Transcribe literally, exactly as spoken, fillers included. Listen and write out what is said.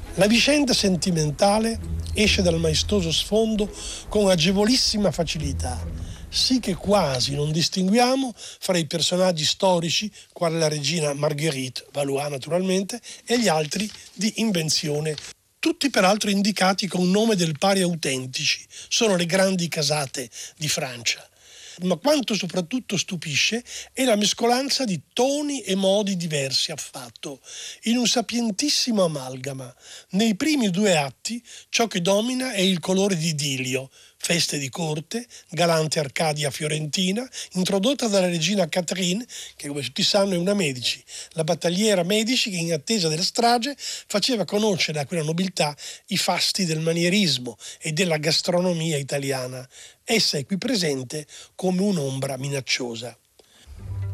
La vicenda sentimentale esce dal maestoso sfondo con agevolissima facilità, sì che quasi non distinguiamo fra i personaggi storici, quale la regina Marguerite, Valois naturalmente, e gli altri di invenzione, tutti peraltro indicati con nome del pari autentici, sono le grandi casate di Francia. Ma quanto soprattutto stupisce è la mescolanza di toni e modi diversi affatto, in un sapientissimo amalgama. Nei primi due atti ciò che domina è il colore di idillio, feste di corte, galante Arcadia fiorentina, introdotta dalla regina Catherine, che come tutti sanno è una Medici, la battagliera Medici che in attesa della strage faceva conoscere a quella nobiltà i fasti del manierismo e della gastronomia italiana. Essa è qui presente come un'ombra minacciosa.